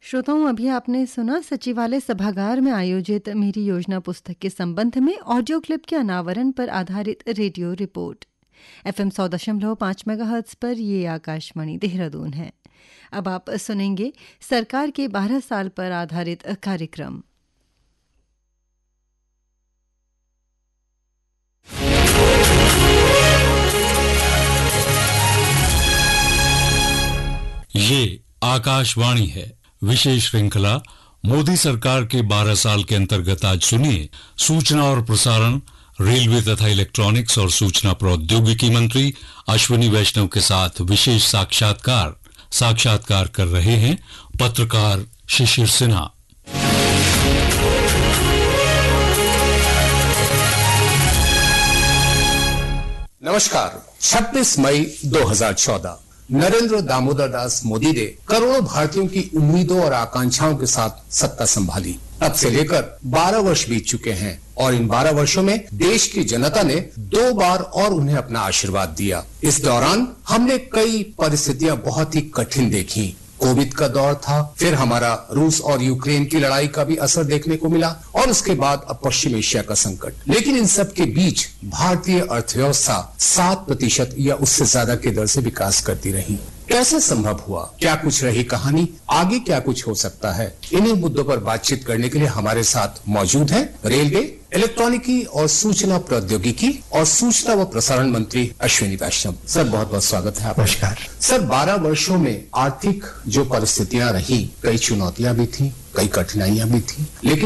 श्रोताओं, अभी आपने सुना सचिवालय सभागार में आयोजित मेरी योजना पुस्तक के संबंध में ऑडियो क्लिप के अनावरण पर आधारित रेडियो रिपोर्ट। FM 100.5 मेगाहर्ट्ज पर ये आकाशवाणी देहरादून है। अब आप सुनेंगे सरकार के 12 साल पर आधारित कार्यक्रम। ये आकाशवाणी है। विशेष श्रृंखला मोदी सरकार के 12 साल के अंतर्गत आज सुनिए सूचना और प्रसारण, रेलवे तथा इलेक्ट्रॉनिक्स और सूचना प्रौद्योगिकी मंत्री अश्विनी वैष्णव के साथ विशेष साक्षात्कार कर रहे हैं पत्रकार शिशिर सिन्हा। नमस्कार। 26 मई 2014 नरेंद्र दामोदर दास मोदी ने करोड़ों भारतीयों की उम्मीदों और आकांक्षाओं के साथ सत्ता संभाली। तब से लेकर 12 वर्ष बीत चुके हैं और इन 12 वर्षों में देश की जनता ने 2 बार और उन्हें अपना आशीर्वाद दिया। इस दौरान हमने कई परिस्थितियां बहुत ही कठिन देखी। कोविड का दौर था, फिर हमारा रूस और यूक्रेन की लड़ाई का भी असर देखने को मिला और उसके बाद अब पश्चिम एशिया का संकट। लेकिन इन सब के बीच भारतीय अर्थव्यवस्था 7% या उससे ज्यादा के दर से विकास करती रही। कैसे संभव हुआ? क्या कुछ रही कहानी? आगे क्या कुछ हो सकता है? इन्हीं मुद्दों पर बातचीत करने के लिए हमारे साथ मौजूद हैं रेलवे, इलेक्ट्रॉनिकी और सूचना प्रौद्योगिकी और सूचना व प्रसारण मंत्री अश्विनी वैष्णव। सर, बहुत बहुत स्वागत है आपका। नमस्कार सर, 12 वर्षों में आर्थिक जो परिस्थितियां रही, कई चुनौतियां भी थी, कई कठिनाइयां भी थी, लेकिन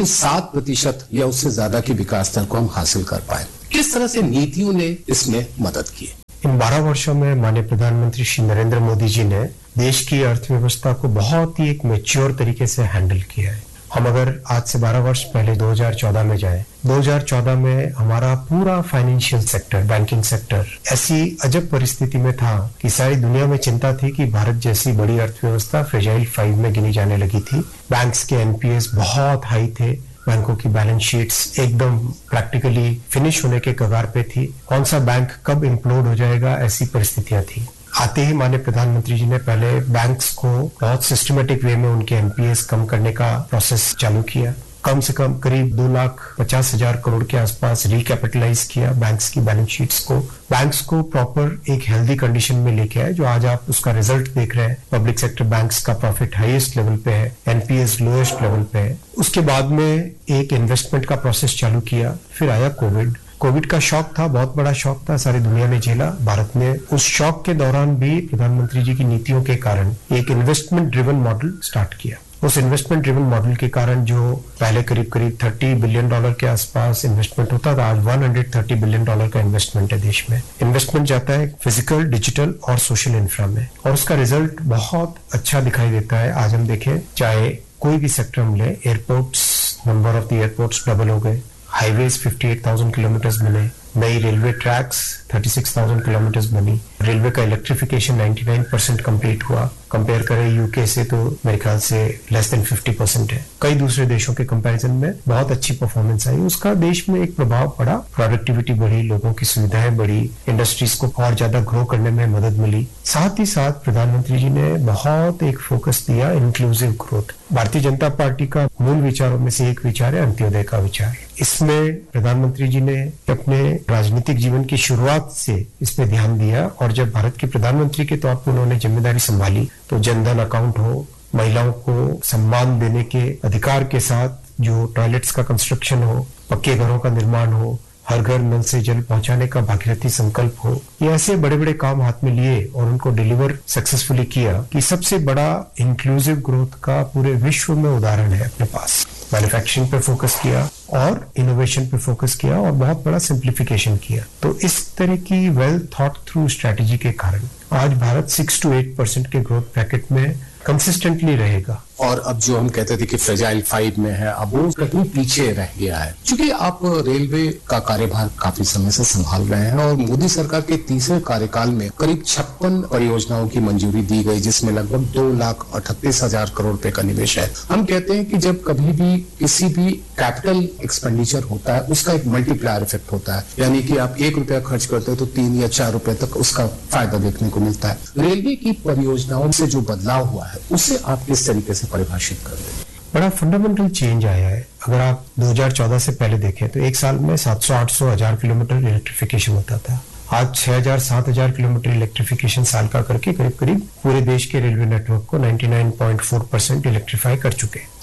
7% या उससे ज्यादा की विकास दर को हम हासिल कर पाए। किस तरह से नीतियों ने इसमें मदद की? इन 12 वर्षों में माननीय प्रधानमंत्री श्री नरेंद्र मोदी जी ने देश की अर्थव्यवस्था को बहुत ही एक मैच्योर तरीके से हैंडल किया है। हम अगर आज से 12 वर्ष पहले 2014 में जाएं, 2014 में हमारा पूरा फाइनेंशियल सेक्टर, बैंकिंग सेक्टर ऐसी अजब परिस्थिति में था कि सारी दुनिया में चिंता थी कि भारत जैसी बड़ी अर्थव्यवस्था फ्रेजाइल 5 में गिनी जाने लगी थी। बैंक्स के NPAs बहुत हाई थे, बैंकों की बैलेंस शीट्स एकदम प्रैक्टिकली फिनिश होने के कगार पे थी। कौन सा बैंक कब इम्प्लोड हो जाएगा, ऐसी परिस्थितियां थी। आते ही माननीय प्रधानमंत्री जी ने पहले बैंक्स को बहुत सिस्टमेटिक वे में उनके NPAs कम करने का प्रोसेस चालू किया। कम से कम करीब 2,50,000 करोड़ के आसपास रिकैपिटलाइज किया बैंक्स की बैलेंस शीट्स को। बैंक्स को प्रॉपर एक हेल्दी कंडीशन में लेके आए, जो आज आप उसका रिजल्ट देख रहे हैं। पब्लिक सेक्टर बैंक्स का प्रॉफिट हाईएस्ट लेवल पे है, NPAs लोएस्ट लेवल पे है। उसके बाद में एक इन्वेस्टमेंट का प्रोसेस चालू किया। फिर आया कोविड का शॉक था, बहुत बड़ा शॉक था, सारी दुनिया ने झेला, भारत ने उस शॉक के दौरान भी प्रधानमंत्री जी की नीतियों के कारण एक इन्वेस्टमेंट ड्रिवन मॉडल स्टार्ट किया। उस इन्वेस्टमेंट ड्रिवन मॉडल के कारण जो पहले करीब $30 बिलियन के आसपास इन्वेस्टमेंट होता था, आज $130 बिलियन का इन्वेस्टमेंट है देश में। इन्वेस्टमेंट जाता है फिजिकल, डिजिटल और सोशल इंफ्रा में, और उसका रिजल्ट बहुत अच्छा दिखाई देता है। आज हम देखें, चाहे कोई भी सेक्टर हम ले, airports, number of the airports double हो गए, हाईवेज 58,000 किलोमीटर बने, नई रेलवे ट्रैक्स 36,000 किलोमीटर बनी, रेलवे का इलेक्ट्रिफिकेशन 99% कंप्लीट हुआ। कंपेयर करें यूके से तो मेरे ख्याल से लेस देन 50% है। कई दूसरे देशों के कंपैरिजन में बहुत अच्छी परफॉर्मेंस आई। उसका देश में एक प्रभाव पड़ा, प्रोडक्टिविटी बढ़ी, लोगों की सुविधाएं बढ़ी, इंडस्ट्रीज को और ज्यादा ग्रो करने में मदद मिली। साथ ही साथ प्रधानमंत्री जी ने बहुत एक फोकस दिया inclusive growth. Bharatiya Janata party का मूल विचारों में से एक विचार है अंत्योदय का विचार। इसमें प्रधानमंत्री जी ने अपने राजनीतिक जीवन की शुरुआत से इसमें ध्यान दिया, और जब भारत के प्रधानमंत्री के तौर पर उन्होंने जिम्मेदारी संभाली तो जनधन अकाउंट हो, महिलाओं को सम्मान देने के अधिकार के साथ जो टॉयलेट्स का कंस्ट्रक्शन हो, पक्के घरों का निर्माण हो, हर घर नल से जल पहुंचाने का भागीरथी संकल्प हो, ये ऐसे बड़े बड़े काम हाथ में लिए और उनको डिलीवर सक्सेसफुली किया कि सबसे बड़ा इंक्लूसिव ग्रोथ का पूरे विश्व में उदाहरण है अपने पास। मैन्युफैक्चरिंग पे फोकस किया और इनोवेशन पे फोकस किया और बहुत बड़ा सिंप्लीफिकेशन किया। तो इस तरह की वेल थॉट थ्रू स्ट्रैटेजी के कारण आज भारत 6 to 8% के ग्रोथ ब्रैकेट में कंसिस्टेंटली रहेगा। और अब जो हम कहते थे कि फ्रेजाइल 5 में है, अब वो कहीं पीछे रह गया है। क्योंकि आप रेलवे का कार्यभार काफी समय से संभाल रहे हैं और मोदी सरकार के तीसरे कार्यकाल में करीब 56 परियोजनाओं की मंजूरी दी गई, जिसमें लगभग 2,38,000 करोड़ रुपए का निवेश है। हम कहते हैं कि जब कभी भी किसी भी कैपिटल एक्सपेंडिचर होता है, उसका एक मल्टीप्लायर इफेक्ट होता है, यानी कि आप 1 रुपया खर्च करते हैं तो 3 या 4 रुपए तक उसका फायदा देखने को मिलता है। रेलवे की परियोजनाओं से जो बदलाव हुआ है, उसे आप किस तरीके से परिभाषित कर दें। बड़ा फंडामेंटल चेंज आया है। अगर आप 2014 से पहले देखें तो एक साल में 700-800 किलोमीटर इलेक्ट्रिफिकेशन होता था। आज 6,000-7,000 किलोमीटर इलेक्ट्रिफिकेशन साल का करके करीब करीब पूरे देश के रेलवे नेटवर्क को 99.4% इलेक्ट्रीफाई कर चुके हैं।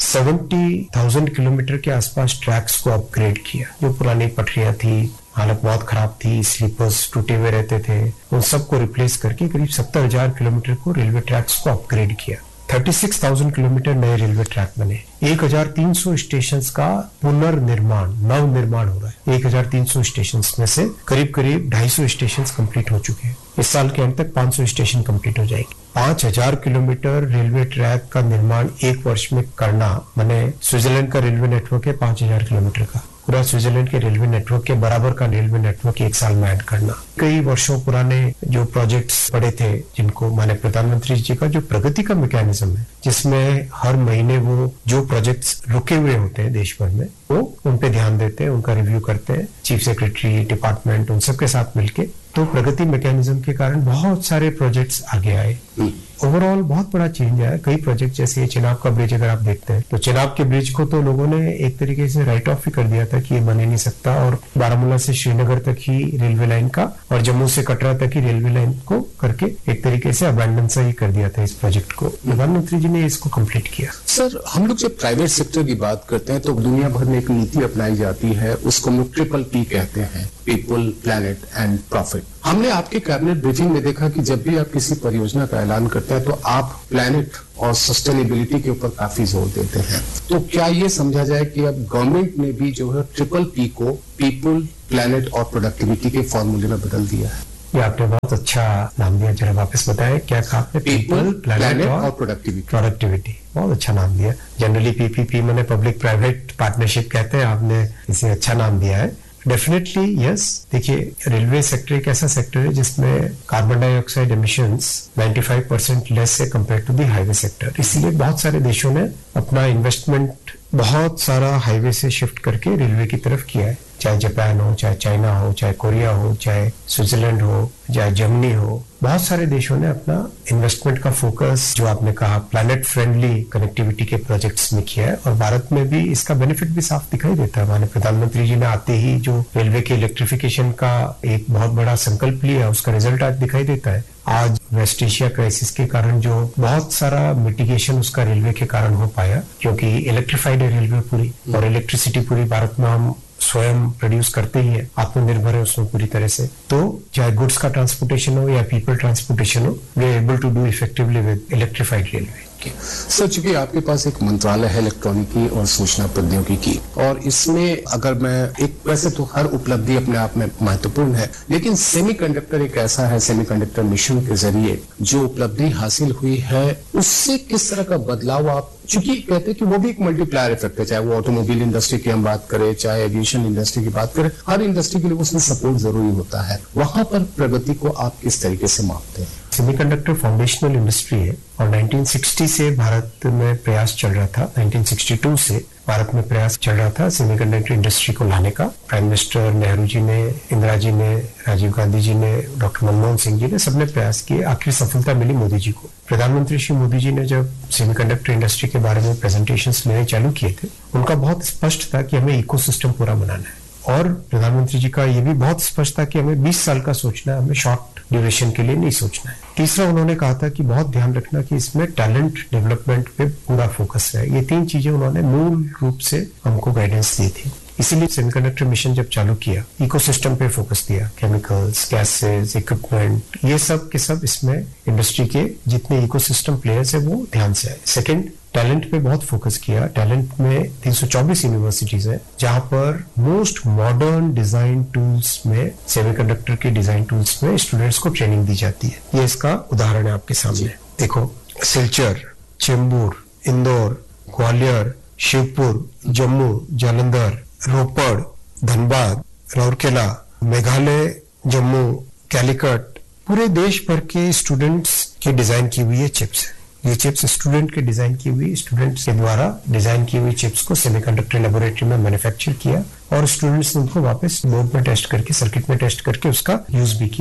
70,000 किलोमीटर के आसपास ट्रैक्स को अपग्रेड किया। जो पुरानी पटरियां थी, हालत बहुत खराब थी, स्लीपर्स टूटे हुए रहते थे, उन सबको रिप्लेस करके करीब 70,000 किलोमीटर को रेलवे ट्रैक्स को अपग्रेड किया। 36,000 किलोमीटर नए रेलवे ट्रैक बने। 1,300 स्टेशन का पुनर्निर्माण, नव निर्माण हो रहा है। 1,300 स्टेशन में से करीब करीब 250 स्टेशन कंप्लीट हो चुके हैं। इस साल के अंत तक 500 स्टेशन कंप्लीट हो जाएगी। 5,000 किलोमीटर रेलवे ट्रैक का निर्माण एक वर्ष में करना माने स्विट्जरलैंड का रेलवे नेटवर्क है 5,000 किलोमीटर का। पूरा स्विट्जरलैंड के रेलवे नेटवर्क के बराबर का रेलवे नेटवर्क एक साल में ऐड करना। कई वर्षों पुराने जो प्रोजेक्ट्स पड़े थे, जिनको माने प्रधानमंत्री जी का जो प्रगति का मैकेनिज्म है, जिसमें हर महीने वो जो प्रोजेक्ट्स रुके हुए होते हैं देश भर में, वो उन पे ध्यान देते हैं, उनका रिव्यू करते हैं, चीफ सेक्रेटरी, डिपार्टमेंट, उन सबके साथ मिलके। तो प्रगति मैकेनिज्म के कारण बहुत सारे प्रोजेक्ट्स आगे आए। ओवरऑल बहुत बड़ा चेंज आया। कई प्रोजेक्ट जैसे चिनाब का ब्रिज अगर आप देखते हैं तो चिनाब के ब्रिज को तो लोगों ने एक तरीके से राइट ऑफ ही कर दिया था कि ये बन ही नहीं सकता, और बारामूला से श्रीनगर तक ही रेलवे लाइन का और जम्मू से कटरा तक ही रेलवे लाइन को करके एक तरीके से अबैंडन सा ही कर दिया था इस प्रोजेक्ट को। प्रधानमंत्री जी ने इसको कंप्लीट किया। सर, हम लोग जब प्राइवेट सेक्टर की बात करते हैं तो दुनिया भर में एक नीति अपनाई जाती है, उसको हम लोग TPP कहते हैं, पीपल, प्लैनेट एंड प्रॉफिट। हमने आपके कैबिनेट ब्रीफिंग में देखा कि जब भी आप किसी परियोजना का ऐलान करते हैं तो आप प्लैनेट और सस्टेनेबिलिटी के ऊपर काफी जोर देते हैं। तो क्या ये समझा जाए कि अब गवर्नमेंट ने भी जो है TPP को पीपल, प्लैनेट और प्रोडक्टिविटी के फॉर्मूले में बदल दिया है? ये आपने बहुत अच्छा नाम दिया, जरा वापस बताएं क्या कहा आपने? पीपल, प्लैनेट और प्रोडक्टिविटी। बहुत अच्छा नाम दिया। जनरली PPP मैंने पब्लिक प्राइवेट पार्टनरशिप कहते हैं, आपने इसे अच्छा नाम दिया है। Definitely yes. देखिए, रेलवे सेक्टर एक ऐसा सेक्टर है जिसमें कार्बन डाइऑक्साइड एमिशंस 95% लेस है compare to the highway sector. इसलिए बहुत सारे देशों ने अपना इन्वेस्टमेंट बहुत सारा हाईवे से शिफ्ट करके रेलवे की तरफ किया है। चाहे जापान हो, चाहे चाइना हो, चाहे कोरिया हो, चाहे स्विट्जरलैंड हो, चाहे जर्मनी हो, बहुत सारे देशों ने अपना इन्वेस्टमेंट का फोकस, जो आपने कहा, प्लैनेट फ्रेंडली कनेक्टिविटी के प्रोजेक्ट्स में किया है। और भारत में भी इसका बेनिफिट भी साफ दिखाई देता है। हमारे प्रधानमंत्री जी ने आते ही जो रेलवे के इलेक्ट्रिफिकेशन का एक बहुत बड़ा संकल्प लिया, उसका रिजल्ट आज दिखाई देता है। आज वेस्ट एशिया क्राइसिस के कारण जो बहुत सारा मिटिगेशन उसका रेलवे के कारण हो पाया, क्योंकि इलेक्ट्रिफाइड है रेलवे पूरी, और इलेक्ट्रिसिटी पूरी भारत में हम स्वयं प्रोड्यूस करते ही है, आत्मनिर्भर है उसमें पूरी तरह से। तो चाहे गुड्स का ट्रांसपोर्टेशन हो या पीपल ट्रांसपोर्टेशन हो, we are able to do effectively with electrified railway. Sir, चूंकि आपके पास एक मंत्रालय है इलेक्ट्रॉनिकी और सूचना प्रौद्योगिकी, और इसमें अगर मैं एक, वैसे तो हर उपलब्धि अपने आप में महत्वपूर्ण है, लेकिन सेमीकंडक्टर एक ऐसा है, सेमीकंडक्टर मिशन के जरिए जो उपलब्धि हासिल हुई है, उससे किस तरह का बदलाव आप, चूंकि कहते हैं कि वो भी एक मल्टीप्लायर इफेक्ट है, चाहे वो ऑटोमोबाइल इंडस्ट्री की हम बात करें, चाहे एविएशन इंडस्ट्री की बात करें, हर इंडस्ट्री के लिए उसमें सपोर्ट जरूरी होता है। वहां पर प्रगति को आप किस तरीके से मापते हैं? सेमीकंडक्टर फाउंडेशनल इंडस्ट्री है और 1960 से भारत में प्रयास चल रहा था। 1962 से भारत में प्रयास चल रहा था सेमीकंडक्टर इंडस्ट्री को लाने का। प्राइम मिनिस्टर नेहरू जी ने, इंदिरा जी ने, राजीव गांधी जी ने, डॉक्टर मनमोहन सिंह जी ने, सबने प्रयास किए। आखिर सफलता मिली मोदी जी को। प्रधानमंत्री श्री मोदी जी ने जब सेमीकंडक्टर इंडस्ट्री के बारे में प्रेजेंटेशंस लेने चालू किए थे, उनका बहुत स्पष्ट था कि हमें इकोसिस्टम पूरा बनाना है। और प्रधानमंत्री जी का ये भी बहुत स्पष्ट था कि हमें 20 साल का सोचना है, हमें शॉर्ट ड्यूरेशन के लिए नहीं सोचना है। तीसरा, उन्होंने कहा था कि बहुत ध्यान रखना कि इसमें टैलेंट डेवलपमेंट पे पूरा फोकस है। ये 3 चीजें उन्होंने मूल रूप से हमको गाइडेंस दी थी। इसीलिए सेमीकंडक्टर मिशन जब चालू किया, इकोसिस्टम पे फोकस दिया, केमिकल्स, गैसेस, इक्विपमेंट, ये सब के सब इसमें इंडस्ट्री के जितने इकोसिस्टम प्लेयर्स है वो ध्यान से आए। सेकेंड, टैलेंट पे बहुत फोकस किया। टैलेंट में 324 यूनिवर्सिटीज है जहां पर मोस्ट मॉडर्न डिजाइन टूल्स में, सेमीकंडक्टर के डिजाइन टूल्स में स्टूडेंट्स को ट्रेनिंग दी जाती है। ये इसका उदाहरण है आपके सामने। देखो, सिलचर, चेंबूर, इंदौर, ग्वालियर, शिवपुर, जम्मू, जालंधर, रोपड़, धनबाद, राउरकेला, मेघालय, जम्मू, कैलिकट, पूरे देश भर के स्टूडेंट्स की डिजाइन की हुई ये चिप्स है। ये चिप्स स्टूडेंट के डिजाइन की हुई, स्टूडेंट्स के द्वारा डिजाइन की हुई चिप्स को सेमीकंडक्टर लेबोरेटरी में मैन्युफैक्चर किया और स्टूडेंट्स ने उनको वापस बोर्ड में टेस्ट करके, सर्किट में टेस्ट करके उसका यूज भी किया।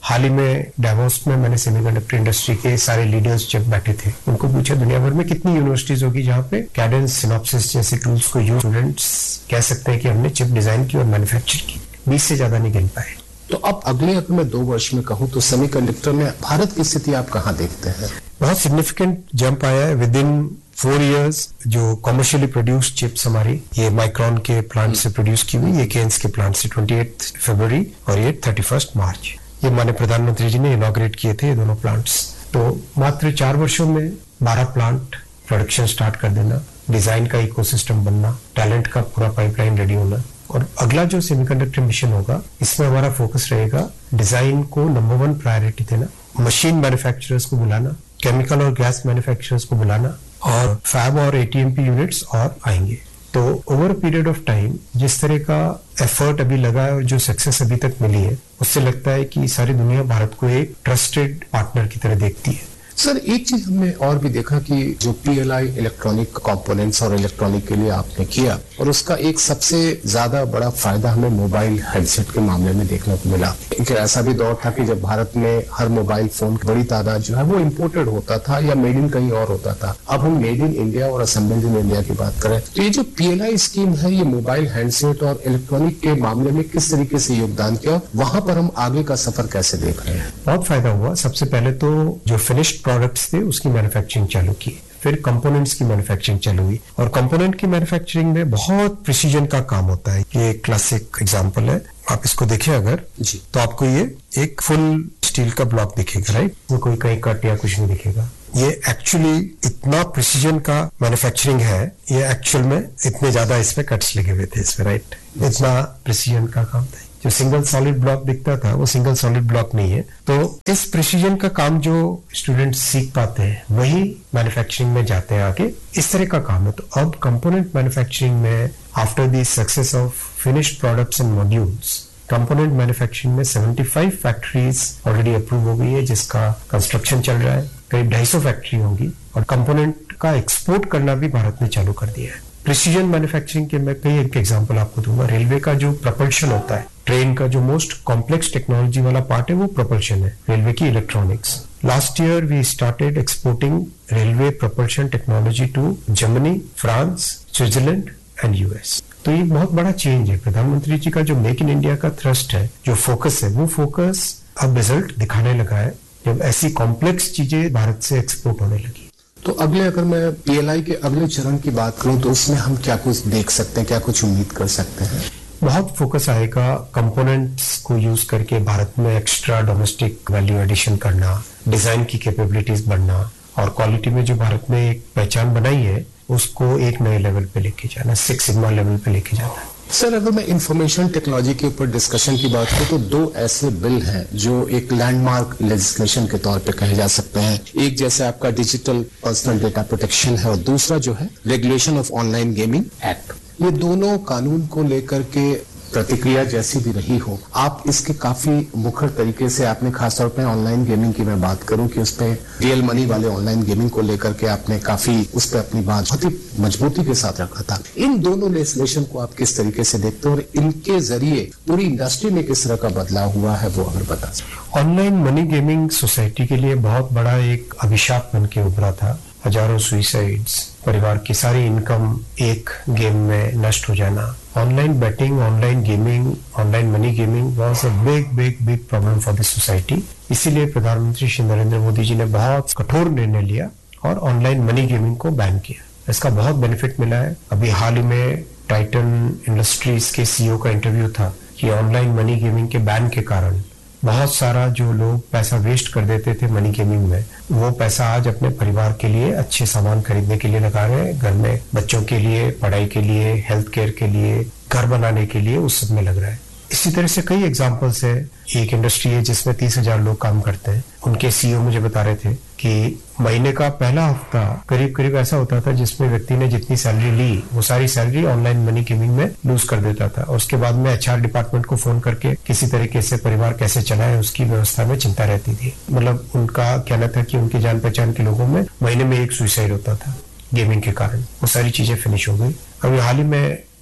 हाल ही में डेवोस में मैंने सेमीकंडक्टर इंडस्ट्री के सारे लीडर्स जब बैठे थे, उनको पूछा दुनिया भर में कितनी यूनिवर्सिटीज होगी जहाँ पे कैडेंस, सिनॉप्सिस जैसे टूल्स को यूज स्टूडेंट्स कह सकते हैं कि हमने चिप डिजाइन की और मैन्युफैक्चर की। 20 से ज्यादा नहीं गिन पाए। तो अब अगले अगर मैं 2 वर्ष में कहूँ तो सेमीकंडक्टर में भारत की स्थिति आप कहाँ देखते हैं? बहुत सिग्निफिकेंट जंप आया है। विद इन 4 years जो कमर्शियली प्रोड्यूस्ड चिप्स हमारी ये माइक्रॉन के प्लांट से प्रोड्यूस की हुई, ये केन्स के प्लांट से 28 फरवरी और ये 31 मार्च, ये माननीय प्रधानमंत्री जी ने इनॉग्रेट किए थे ये दोनों प्लांट्स। तो मात्र 4 वर्षों में 12 प्लांट प्रोडक्शन स्टार्ट कर देना, डिजाइन का इकोसिस्टम बनना, टैलेंट का पूरा पाइपलाइन रेडी होना। और अगला जो सेमीकंडक्टर मिशन होगा इसमें हमारा फोकस रहेगा डिजाइन को नंबर 1 प्रायोरिटी देना, मशीन मैन्युफैक्चरर्स को बुलाना, केमिकल और गैस मैन्युफैक्चरर्स को बुलाना और फैब और एटीएमपी यूनिट्स और आएंगे। तो ओवर पीरियड ऑफ टाइम जिस तरह का एफर्ट अभी लगा है और जो सक्सेस अभी तक मिली है, उससे लगता है कि सारी दुनिया भारत को एक ट्रस्टेड पार्टनर की तरह देखती है। सर, एक चीज हमने और भी देखा कि जो पीएलआई इलेक्ट्रॉनिक कंपोनेंट्स और इलेक्ट्रॉनिक के लिए आपने किया, और उसका एक सबसे ज्यादा बड़ा फायदा हमें मोबाइल हेडसेट के मामले में देखने को मिला। क्योंकि ऐसा भी दौर था कि जब भारत में हर मोबाइल फोन की बड़ी तादाद जो है वो इम्पोर्टेड होता था या मेड इन कहीं और होता था। अब हम मेड इन इंडिया और असेंबल्ड इन इंडिया की बात करें तो ये जो पीएलआई स्कीम है, ये मोबाइल हैंडसेट और इलेक्ट्रॉनिक के मामले में किस तरीके से योगदान किया, वहां पर हम आगे का सफर कैसे देख रहे हैं? बहुत फायदा हुआ। सबसे पहले तो जो फिनिश्ड प्रोडक्ट्स थे उसकी मैन्युफैक्चरिंग चालू की, फिर कंपोनेंट्स की मैन्युफैक्चरिंग चालू हुई। और कंपोनेंट की मैन्युफैक्चरिंग में बहुत प्रिसीजन का काम होता है। ये क्लासिक एग्जांपल है, आप इसको देखिए अगर जी, तो आपको ये एक फुल स्टील का ब्लॉक दिखेगा, राइट? इसमें कोई कहीं कट या कुछ नहीं दिखेगा। ये एक्चुअली इतना प्रिसीजन का मैन्युफैक्चरिंग है, ये एक्चुअल में इतने ज्यादा इसमें कट्स लगे हुए थे इसमें, राइट? इतना प्रिसीजन का काम था। जो सिंगल सॉलिड ब्लॉक दिखता था वो सिंगल सॉलिड ब्लॉक नहीं है। तो इस प्रिसीजन का काम जो स्टूडेंट्स सीख पाते हैं वही मैन्युफैक्चरिंग में जाते हैं आगे, इस तरह का काम है। तो अब कंपोनेंट मैन्युफैक्चरिंग में after the success of finished products and modules, component manufacturing में 75 फैक्ट्रीज ऑलरेडी अप्रूव हो गई है जिसका कंस्ट्रक्शन चल रहा है। करीब 250 फैक्ट्री होंगी और कंपोनेंट का एक्सपोर्ट करना भी भारत ने चालू कर दिया है। प्रिसीजन मैन्युफैक्चरिंग के मैं कई एक एग्जांपल आपको दूंगा। रेलवे का जो प्रपल्शन होता है, ट्रेन का जो मोस्ट कॉम्प्लेक्स टेक्नोलॉजी वाला पार्ट है वो प्रपल्शन है, रेलवे की electronics. Last year we started exporting railway propulsion technology to Germany, France, Switzerland and US. तो ये बहुत बड़ा चेंज है। प्रधानमंत्री जी का जो मेक इन इंडिया का थ्रस्ट है, जो फोकस है, वो फोकस अब रिजल्ट दिखाने लगा है जब ऐसी कॉम्प्लेक्स चीजें भारत से एक्सपोर्ट होने लगी। तो अगले अगर मैं पीएलआई के अगले चरण की बात करूं तो उसमें हम क्या कुछ देख सकते हैं, क्या कुछ उम्मीद कर सकते हैं? बहुत फोकस आएगा कंपोनेंट्स को यूज करके भारत में एक्स्ट्रा डोमेस्टिक वैल्यू एडिशन करना, डिजाइन की कैपेबिलिटीज बढ़ना और क्वालिटी में जो भारत ने एक पहचान बनाई है उसको एक नए लेवल पे लेके जाना, 6 सिग्मा लेवल पे लेके जाना। सर, अगर मैं इंफॉर्मेशन टेक्नोलॉजी के ऊपर डिस्कशन की बात करूं तो 2 ऐसे बिल हैं जो एक लैंडमार्क लेजिस्लेशन के तौर पे कहे जा सकते हैं। एक जैसे आपका डिजिटल पर्सनल डेटा प्रोटेक्शन है और दूसरा जो है regulation of online gaming act. ये दोनों कानून को लेकर के प्रतिक्रिया जैसी भी रही हो, आप इसके काफी मुखर तरीके से आपने खासतौर पे ऑनलाइन गेमिंग की मैं बात करूं कि उस पे रियल मनी वाले ऑनलाइन गेमिंग को लेकर के आपने काफी उस पे अपनी बात बहुत ही मजबूती के साथ रखा था। इन दोनों लेजिस्लेशन को आप किस तरीके से देखते हैं और इनके जरिए पूरी इंडस्ट्री में किस तरह का बदलाव हुआ है वो अगर बता सकें। ऑनलाइन मनी गेमिंग सोसाइटी के लिए बहुत बड़ा एक अभिशाप बन के उभरा था। हजारों सुइसाइड्स, परिवार की सारी इनकम एक गेम में नष्ट हो जाना। Online betting, online gaming, online money gaming was a big problem for the society. इसीलिए प्रधानमंत्री श्री नरेंद्र मोदी जी ने बहुत कठोर निर्णय लिया और ऑनलाइन मनी गेमिंग को बैन किया। इसका बहुत बेनिफिट मिला है। अभी हाल ही में टाइटन इंडस्ट्रीज के सीईओ का इंटरव्यू था कि ऑनलाइन मनी गेमिंग के बैन के कारण बहुत सारा जो लोग पैसा वेस्ट कर देते थे मनी गेमिंग में, वो पैसा आज अपने परिवार के लिए अच्छे सामान खरीदने के लिए लगा रहे हैं। घर में बच्चों के लिए, पढ़ाई के लिए, हेल्थ केयर के लिए, घर बनाने के लिए, उस सब में लग रहा है। इसी तरह से कई एग्जांपल्स है। एक इंडस्ट्री है जिसमें 30,000 लोग काम करते हैं। उनके सीईओ मुझे बता रहे थे कि महीने का पहला हफ्ता करीब ऐसा होता था जिसमें व्यक्ति ने जितनी सैलरी ली वो सारी सैलरी ऑनलाइन मनी गेमिंग में लूज कर देता था। और उसके बाद में एचआर डिपार्टमेंट को फोन करके किसी तरीके से परिवार कैसे चलाए उसकी व्यवस्था में चिंता रहती थी। मतलब उनका कहना था कि उनकी जान पहचान के लोगों में महीने में 1 सुसाइड होता था गेमिंग के कारण। वो सारी चीजें फिनिश हो गई। अभी हाल ही में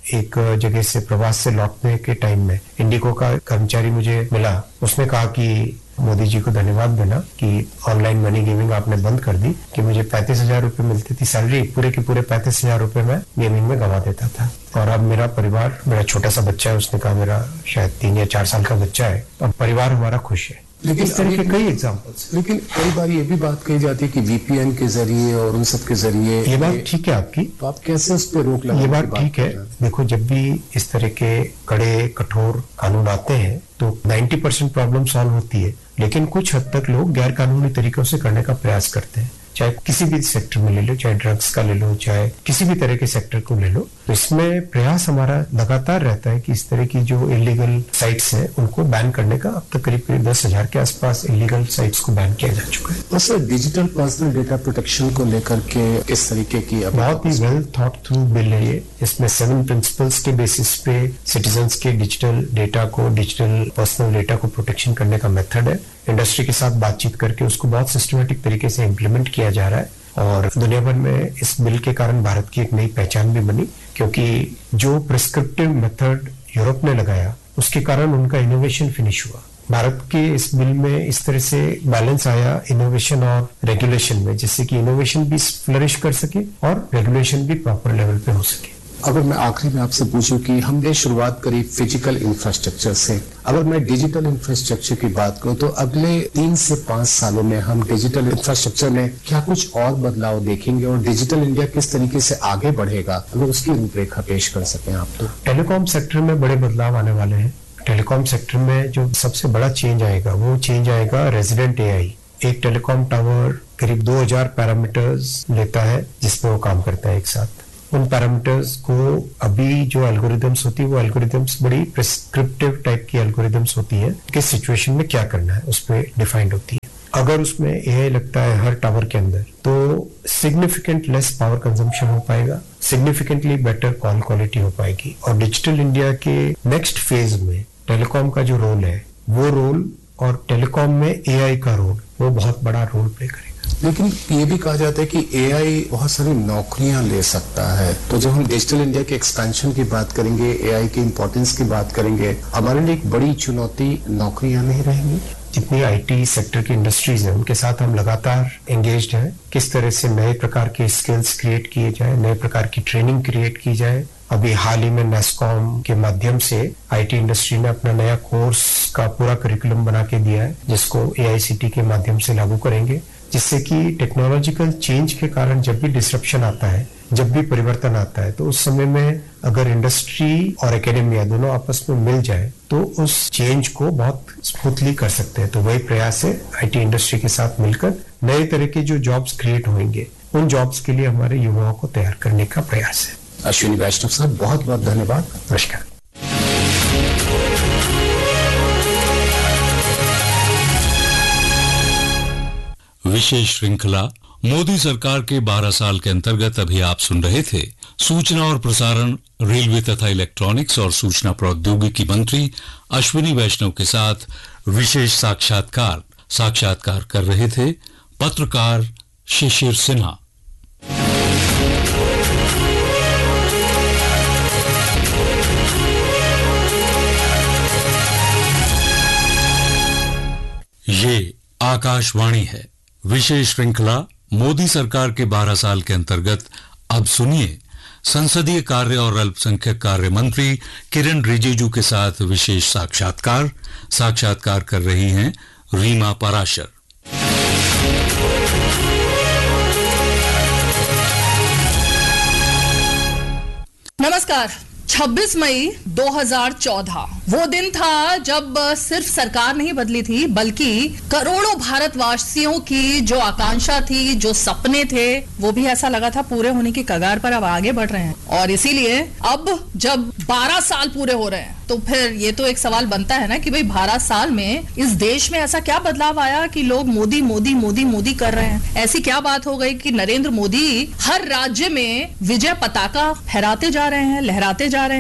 एक जगह से प्रवास से लौटने के टाइम में इंडिगो का कर्मचारी मुझे मिला, उसने कहा कि मोदी जी को धन्यवाद देना कि ऑनलाइन मनी गिविंग आपने बंद कर दी, कि मुझे 35,000 रुपए मिलती थी सैलरी, पूरे के पूरे 35,000 रुपए मैं गेमिंग में गंवा देता था। और अब मेरा परिवार, मेरा छोटा सा बच्चा है, उसने कहा मेरा शायद 3 या 4 साल का बच्चा है, अब परिवार हमारा खुश है। लेकिन इस तरह के कई एग्जाम्पल्स। लेकिन कई बार ये भी बात कही जाती है कि वीपीएन के जरिए और उन सब के जरिए, ये बात ठीक है आपकी, तो आप कैसे उस पर रोक लगाने ये की बात ठीक है। देखो, जब भी इस तरह के कड़े कठोर कानून आते हैं तो 90% प्रॉब्लम सॉल्व होती है, लेकिन कुछ हद तक लोग गैर कानूनी तरीकों से करने का प्रयास करते हैं, चाहे किसी भी सेक्टर में ले लो, चाहे ड्रग्स का ले लो, चाहे किसी भी तरह के सेक्टर को ले लो। तो इसमें प्रयास हमारा लगातार रहता है कि इस तरह की जो इलीगल साइट्स हैं उनको बैन करने का। अब तक करीब 10,000 के आसपास इलीगल साइट्स को बैन किया जा चुका है। और sir, digital personal data protection को लेकर के इस तरीके की बहुत ही वेल थॉट थ्रू बिल है ये। इसमें 7 प्रिंसिपल्स के बेसिस पे सिटीजन्स के डिजिटल डेटा को, डिजिटल पर्सनल डेटा को प्रोटेक्शन करने का मेथड है। इंडस्ट्री के साथ बातचीत करके उसको बहुत सिस्टमेटिक तरीके से इम्प्लीमेंट किया जा रहा है, और दुनिया भर में इस बिल के कारण भारत की एक नई पहचान भी बनी, क्योंकि जो प्रिस्क्रिप्टिव मेथड यूरोप ने लगाया उसके कारण उनका इनोवेशन फिनिश हुआ। भारत के इस बिल में इस तरह से बैलेंस आया इनोवेशन और रेगुलेशन में, जिससे कि इनोवेशन भी फ्लरिश कर सके और रेगुलेशन भी प्रॉपर लेवल पे हो सके। अगर मैं आखिरी में आपसे पूछूं कि हमने शुरुआत करी फिजिकल इंफ्रास्ट्रक्चर से, अगर मैं डिजिटल इंफ्रास्ट्रक्चर की बात करूं तो अगले 3 से 5 सालों में हम डिजिटल इंफ्रास्ट्रक्चर में क्या कुछ और बदलाव देखेंगे और डिजिटल इंडिया किस तरीके से आगे बढ़ेगा, अगर उसकी रूपरेखा पेश कर सकें आप तो। टेलीकॉम सेक्टर में बड़े बदलाव आने वाले हैं। टेलीकॉम सेक्टर में जो सबसे बड़ा चेंज आएगा वो चेंज आएगा रेजिडेंट एआई। एक टेलीकॉम टावर करीब 2000 पैरामीटर्स लेता है जिसमें वो काम करता है एक साथ। उन पैरामीटर्स को अभी जो एल्गोरिदम्स होती है वो एल्गोरिदम्स बड़ी प्रिस्क्रिप्टिव टाइप की एल्गोरिदम्स होती है, किस सिचुएशन में क्या करना है उस पर डिफाइंड होती है। अगर उसमें एआई लगता है हर टावर के अंदर तो सिग्निफिकेंट लेस पावर कंजम्पशन हो पाएगा, सिग्निफिकेंटली बेटर कॉल क्वालिटी हो पाएगी। और डिजिटल इंडिया के नेक्स्ट फेज में टेलीकॉम का जो रोल है वो रोल, और टेलीकॉम में एआई का रोल, वो बहुत बड़ा रोल प्ले करेगा। लेकिन ये भी कहा जाता है कि एआई बहुत सारी नौकरियां ले सकता है, तो जब हम डिजिटल इंडिया के एक्सपेंशन की बात करेंगे, एआई के इंपॉर्टेंस की बात करेंगे, हमारे लिए एक बड़ी चुनौती नौकरियां नहीं रहेंगी। जितनी आईटी सेक्टर की इंडस्ट्रीज हैं उनके साथ हम लगातार एंगेज्ड हैं, किस तरह से नए प्रकार के स्किल्स क्रिएट किए जाए, नए प्रकार की ट्रेनिंग क्रिएट की जाए। अभी हाल ही में नेस्कॉम के माध्यम से आईटी इंडस्ट्री ने अपना नया कोर्स का पूरा करिकुलम बना के दिया है, जिसको एआईसीटी के माध्यम से लागू करेंगे, जिससे कि टेक्नोलॉजिकल चेंज के कारण जब भी डिसरप्शन आता है, जब भी परिवर्तन आता है, तो उस समय में अगर इंडस्ट्री और एकेडेमिया दोनों आपस में मिल जाए तो उस चेंज को बहुत स्मूथली कर सकते हैं। तो वही प्रयास है आईटी इंडस्ट्री के साथ मिलकर नए तरह के जो जॉब्स क्रिएट होंगे उन जॉब्स के लिए हमारे युवाओं को तैयार करने का प्रयास है। अश्विनी वैष्णव साहब, बहुत बहुत धन्यवाद। नमस्कार। विशेष श्रृंखला मोदी सरकार के 12 साल के अंतर्गत अभी आप सुन रहे थे सूचना और प्रसारण, रेलवे तथा इलेक्ट्रॉनिक्स और सूचना प्रौद्योगिकी मंत्री अश्विनी वैष्णव के साथ विशेष साक्षात्कार कर रहे थे पत्रकार शिशिर सिन्हा। ये आकाशवाणी है। विशेष श्रृंखला मोदी सरकार के 12 साल के अंतर्गत अब सुनिए संसदीय कार्य और अल्पसंख्यक कार्य मंत्री किरण रिजिजू के साथ विशेष साक्षात्कार कर रही हैं रीमा पराशर। नमस्कार। 26 मई 2014 वो दिन था जब सिर्फ सरकार नहीं बदली थी, बल्कि करोड़ों भारतवासियों की जो आकांक्षा थी, जो सपने थे, वो भी ऐसा लगा था पूरे होने की कगार पर अब आगे बढ़ रहे हैं। और इसीलिए अब जब 12 साल पूरे हो रहे हैं तो फिर ये तो एक सवाल बनता है ना कि भाई 12 साल में इस देश में ऐसा क्या बदलाव आया कि लोग मोदी मोदी मोदी मोदी कर रहे हैं। ऐसी क्या बात हो गई कि नरेंद्र मोदी हर राज्य में विजय पताका फहराते जा रहे हैं, लहराते जा रहे हैं।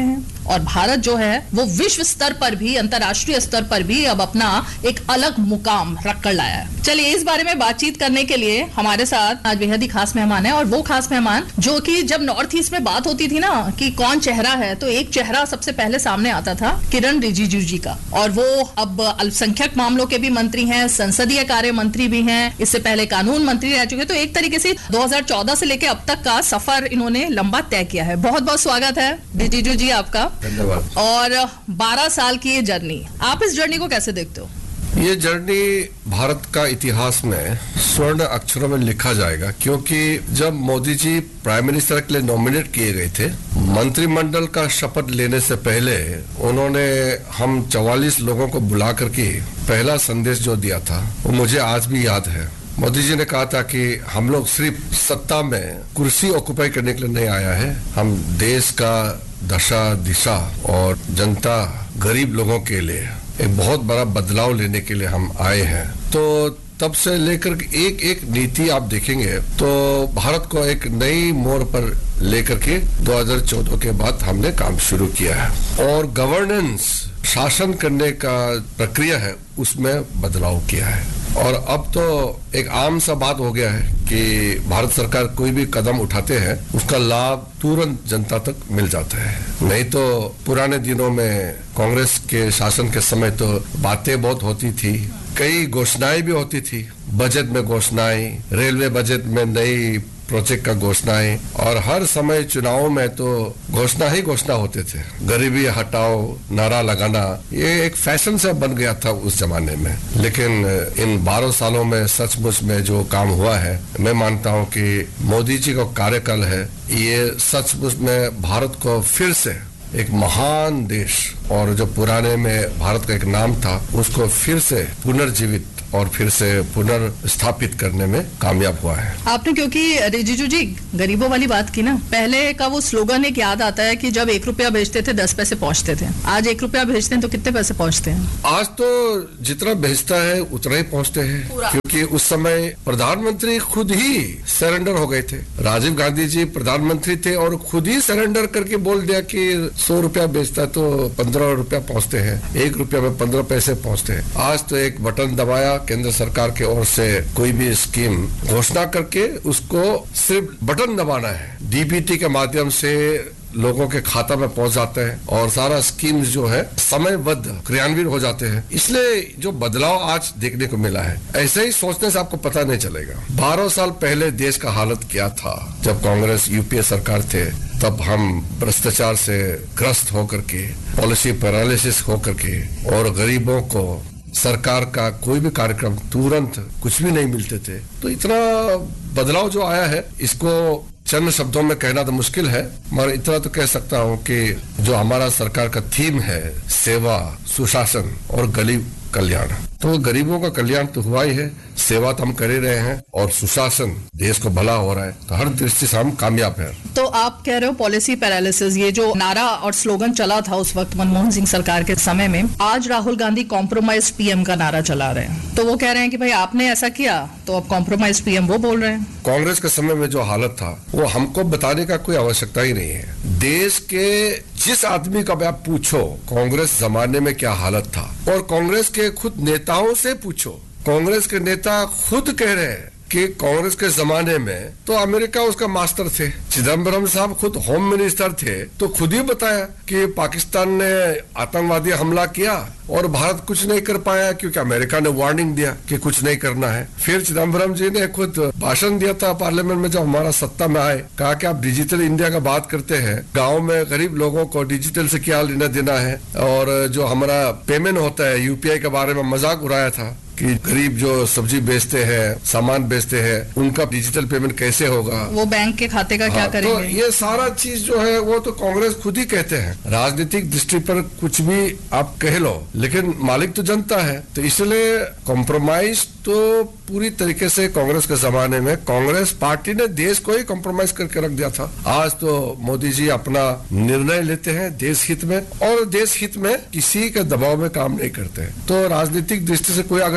और भारत जो है वो विश्व स्तर पर भी, अंतर्राष्ट्रीय स्तर पर भी अब अपना एक अलग मुकाम रख कर लाया है। चलिए, इस बारे में बातचीत करने के लिए हमारे साथ आज बेहद ही खास मेहमान है, और वो खास मेहमान जो कि जब नॉर्थ ईस्ट में बात होती थी ना कि कौन चेहरा है, तो एक चेहरा सबसे पहले सामने आता था, किरण रिजिजू जी का। और वो अब अल्पसंख्यक मामलों के भी मंत्री हैं, संसदीय कार्य मंत्री भी हैं, इससे पहले कानून मंत्री रह चुके। तो एक तरीके से 2014 से लेकर अब तक का सफर इन्होंने लंबा तय किया है। बहुत बहुत स्वागत है रिजिजू जी आपका। धन्यवाद। और 12 साल की ये जर्नी, आप इस जर्नी को कैसे देखते हो? ये जर्नी भारत का इतिहास में स्वर्ण अक्षरों में लिखा जाएगा, क्योंकि जब मोदी जी प्राइम मिनिस्टर के लिए नॉमिनेट किए गए थे, मंत्रिमंडल का शपथ लेने से पहले उन्होंने हम 44 लोगों को बुला करके पहला संदेश जो दिया था वो मुझे आज भी याद है। मोदी जी ने कहा था कि हम लोग सिर्फ सत्ता में कुर्सी ऑक्युपाई करने के लिए नहीं आया है, हम देश का दशा दिशा और जनता गरीब लोगों के लिए एक बहुत बड़ा बदलाव लेने के लिए हम आए हैं। तो तब से लेकर एक एक नीति आप देखेंगे तो भारत को एक नई मोड़ पर लेकर के 2014 के बाद हमने काम शुरू किया है, और गवर्नेंस, शासन करने का प्रक्रिया है, उसमें बदलाव किया है। और अब तो एक आम सा बात हो गया है कि भारत सरकार कोई भी कदम उठाते हैं उसका लाभ तुरंत जनता तक मिल जाता है। नहीं तो पुराने दिनों में कांग्रेस के शासन के समय तो बातें बहुत होती थी, कई घोषणाएं भी होती थी, बजट में घोषणाएं, रेलवे बजट में नई प्रोजेक्ट का घोषणाएं, और हर समय चुनावों में तो घोषणा ही घोषणा होते थे। गरीबी हटाओ नारा लगाना ये एक फैशन से बन गया था उस जमाने में। लेकिन इन 12 सालों में सचमुच में जो काम हुआ है, मैं मानता हूं कि मोदी जी का कार्यकाल है, ये सचमुच में भारत को फिर से एक महान देश, और जो पुराने में भारत का एक नाम था उसको फिर से पुनर्जीवित और फिर से पुनर्स्थापित करने में कामयाब हुआ है। आपने क्योंकि रिजिजू जी गरीबों वाली बात की ना, पहले का वो स्लोगन एक याद आता है कि जब 1 रुपया भेजते थे 10 पैसे पहुंचते थे। आज 1 रुपया भेजते हैं तो कितने पैसे पहुंचते हैं? आज तो जितना भेजता है उतना ही पहुंचते हैं, क्योंकि उस समय प्रधानमंत्री खुद ही सरेंडर हो गए थे। राजीव गांधी जी प्रधानमंत्री थे और खुद ही सरेंडर करके बोल दिया कि 100 रुपया भेजता है तो 15 रुपया पहुंचते हैं, 1 रुपया में 15 पैसे पहुंचते हैं। आज तो एक बटन दबाया, केंद्र सरकार की ओर से कोई भी स्कीम घोषणा करके उसको सिर्फ बटन दबाना है, डीबीटी के माध्यम से लोगों के खाता में पहुंच जाते हैं और सारा स्कीम जो है समयबद्ध क्रियान्वित हो जाते हैं। इसलिए जो बदलाव आज देखने को मिला है, ऐसे ही सोचने से आपको पता नहीं चलेगा। 12 साल पहले देश का हालत क्या था, जब कांग्रेस यूपीए सरकार थे, तब हम भ्रष्टाचार से ग्रस्त होकर के, पॉलिसी पैरालिसिस होकर के, और गरीबों को सरकार का कोई भी कार्यक्रम तुरंत कुछ भी नहीं मिलते थे। तो इतना बदलाव जो आया है, इसको चंद शब्दों में कहना तो मुश्किल है, मगर इतना तो कह सकता हूं कि जो हमारा सरकार का थीम है, सेवा, सुशासन और गरीब कल्याण, तो गरीबों का कल्याण तो हुआ ही है, सेवा तो हम कर ही रहे हैं, और सुशासन, देश को भला हो रहा है, तो हर दृष्टि से हम कामयाब हैं। तो आप कह रहे हो पॉलिसी पैरालिसिस, ये जो नारा और स्लोगन चला था उस वक्त मनमोहन सिंह सरकार के समय में, आज राहुल गांधी कॉम्प्रोमाइज पीएम का नारा चला रहे हैं। तो वो कह रहे हैं कि भाई आपने ऐसा किया तो अब कॉम्प्रोमाइज पीएम वो बोल रहे हैं। कांग्रेस के समय में जो हालत था वो हमको बताने का कोई आवश्यकता ही नहीं है। देश के जिस आदमी का आप पूछो कांग्रेस जमाने में क्या हालत था, और कांग्रेस के खुद नेताओं से पूछो, कांग्रेस के नेता खुद कह रहे हैं कि कांग्रेस के जमाने में तो अमेरिका उसका मास्टर थे। चिदम्बरम साहब खुद होम मिनिस्टर थे, तो खुद ही बताया कि पाकिस्तान ने आतंकवादी हमला किया और भारत कुछ नहीं कर पाया क्योंकि अमेरिका ने वार्निंग दिया कि कुछ नहीं करना है। फिर चिदम्बरम जी ने खुद भाषण दिया था पार्लियामेंट में, जब हमारा सत्ता में आए, कहा कि आप डिजिटल इंडिया का बात करते हैं, गाँव में गरीब लोगों को डिजिटल से क्या लेना देना है, और जो हमारा पेमेंट होता है यूपीआई के बारे में मजाक उड़ाया था कि गरीब जो सब्जी बेचते हैं, सामान बेचते हैं, उनका डिजिटल पेमेंट कैसे होगा, वो बैंक के खाते का क्या करेंगे। तो ये सारा चीज जो है वो तो कांग्रेस खुद ही कहते हैं। राजनीतिक दृष्टि पर कुछ भी आप कह लो, लेकिन मालिक तो जनता है, तो इसलिए कॉम्प्रोमाइज तो पूरी तरीके से कांग्रेस के जमाने में कांग्रेस पार्टी ने देश को ही कॉम्प्रोमाइज करके रख दिया था। आज तो मोदी जी अपना निर्णय लेते हैं देश हित में, और देश हित में किसी के दबाव में काम नहीं करते हैं। तो राजनीतिक दृष्टि से कोई अगर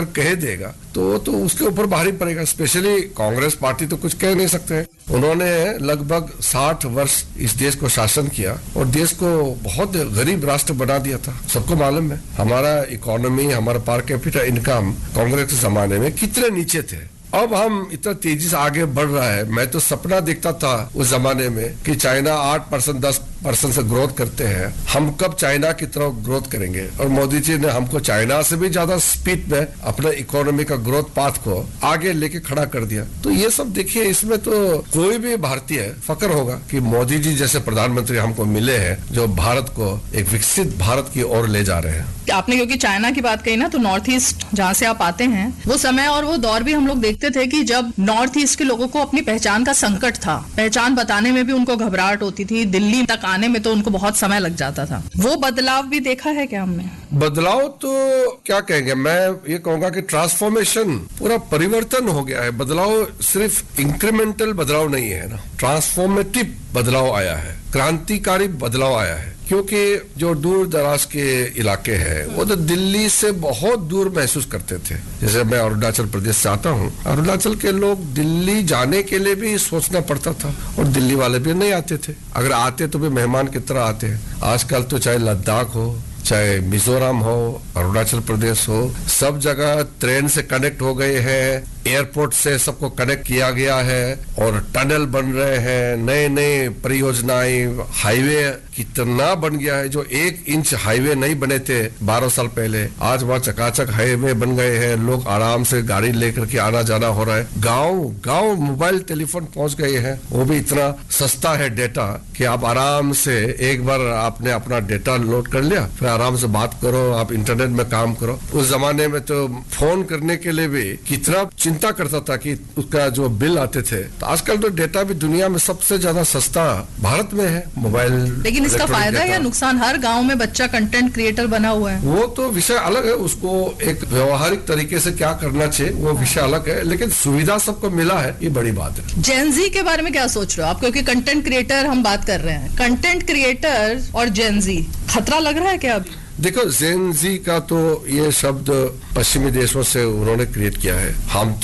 कह देगा तो उसके ऊपर भारी पड़ेगा। स्पेशली कांग्रेस पार्टी तो कुछ कह नहीं सकते हैं। उन्होंने लगभग 60 वर्ष इस देश को शासन किया और देश को बहुत गरीब राष्ट्र बना दिया था। सबको मालूम है हमारा इकोनॉमी, हमारा पर कैपिटा इनकम कांग्रेस के जमाने में कितने नीचे थे। अब हम इतना तेजी से आगे बढ़ रहा है। मैं तो सपना देखता था उस जमाने में कि चाइना 8% 10% से ग्रोथ करते हैं, हम कब चाइना की तरफ ग्रोथ करेंगे। और मोदी जी ने हमको चाइना से भी ज्यादा स्पीड में अपने इकोनॉमी का ग्रोथ पाथ को आगे लेके खड़ा कर दिया। तो ये सब देखिए, इसमें तो कोई भी भारतीय फख्र होगा कि मोदी जी जैसे प्रधानमंत्री हमको मिले हैं जो भारत को एक विकसित भारत की ओर ले जा रहे हैं। आपने क्योंकि चाइना की बात कही ना, तो नॉर्थ ईस्ट जहाँ से आप आते हैं, वो समय और वो दौर भी हम लोग देखते थे कि जब नॉर्थ ईस्ट के लोगों को अपनी पहचान का संकट था, पहचान बताने में भी उनको घबराहट होती थी, दिल्ली तक आने में तो उनको बहुत समय लग जाता था। वो बदलाव भी देखा है क्या हमने? बदलाव तो क्या कहेंगे, मैं ये कहूंगा कि ट्रांसफॉर्मेशन, पूरा परिवर्तन हो गया है। बदलाव सिर्फ इंक्रीमेंटल बदलाव नहीं है ना, ट्रांसफॉर्मेटिव बदलाव आया है, क्रांतिकारी बदलाव आया है। क्योंकि जो दूर दराज के इलाके हैं वो तो दिल्ली से बहुत दूर महसूस करते थे। जैसे मैं अरुणाचल प्रदेश से आता हूँ, अरुणाचल के लोग दिल्ली जाने के लिए भी सोचना पड़ता था और दिल्ली वाले भी नहीं आते थे। अगर आते तो भी मेहमान की तरह आते हैं। आजकल तो चाहे लद्दाख हो, चाहे मिजोरम हो, अरुणाचल प्रदेश हो, सब जगह ट्रेन से कनेक्ट हो गए हैं, एयरपोर्ट से सबको कनेक्ट किया गया है और टनल बन रहे हैं, नए नए परियोजनाएं, हाईवे कितना बन गया है। जो 1 इंच हाईवे नहीं बने थे 12 साल पहले, आज वहाँ चकाचक हाईवे बन गए हैं। लोग आराम से गाड़ी लेकर के आना जाना हो रहा है। गांव गांव मोबाइल टेलीफोन पहुंच गए हैं, वो भी इतना सस्ता है डेटा कि आप आराम से एक बार आपने अपना डेटा लोड कर लिया, फिर आराम से बात करो, आप इंटरनेट में काम करो। उस जमाने में तो फोन करने के लिए भी कितना चिंता करता था कि उसका जो बिल आते थे। तो आजकल तो डेटा भी दुनिया में सबसे ज्यादा सस्ता भारत में है, मोबाइल। लेकिन इसका फायदा या नुकसान, हर गांव में बच्चा कंटेंट क्रिएटर बना हुआ है, वो तो विषय अलग है। उसको एक व्यवहारिक तरीके से क्या करना चाहिए वो विषय अलग है, लेकिन सुविधा सबको मिला है, ये बड़ी बात है। जेनजी के बारे में क्या सोच रहे हो आप? क्योंकि कंटेंट क्रिएटर हम बात कर रहे हैं, कंटेंट क्रिएटर और जेनजी, खतरा लग रहा है क्या अभी? देखो, जेन जी का तो ये शब्द पश्चिमी देशों से उन्होंने क्रिएट किया है। हम